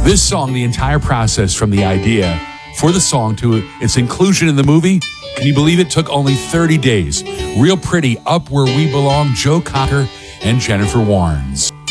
This song, the entire process from the idea for the song to its inclusion in the movie, can you believe it took only 30 days? Real Pretty, Up Where We Belong, Joe Cocker and Jennifer Warnes.